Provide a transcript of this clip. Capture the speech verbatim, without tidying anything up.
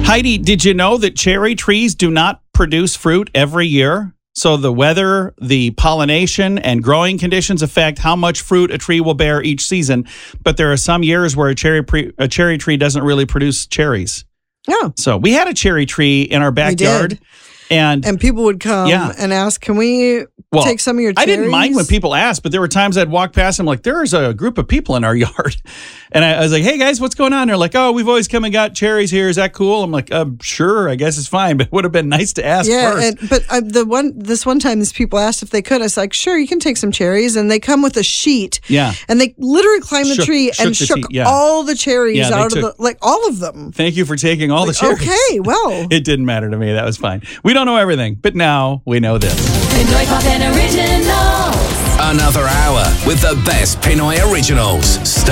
Heidi, did you know that cherry trees do not produce fruit every year? So the weather, the pollination, and growing conditions affect how much fruit a tree will bear each season. But there are some years where a cherry pre- a cherry tree doesn't really produce cherries. Yeah. So we had a cherry tree in our backyard. We did. And, and people would come yeah. and ask, can we well, take some of your cherries? I didn't mind when people asked, but there were times I'd walk past and I'm like, there's a group of people in our yard. And I, I was like, hey, guys, what's going on? They're like, oh, we've always come and got cherries here. Is that cool? I'm like, uh, sure, I guess it's fine. But it would have been nice to ask yeah, first. And, but uh, the one this one time, these people asked if they could. I was like, sure, you can take some cherries. And they come with a sheet. Yeah. And they literally climbed the Shook- tree shook and the shook tea- yeah. all the cherries Yeah, they out took- of the, like all of them. Thank you for taking all Like, the cherries. okay, well. It didn't matter to me. That was fine. We don't know everything, but now we know this. Pinoy Pop and Originals. Another hour with the best Pinoy originals.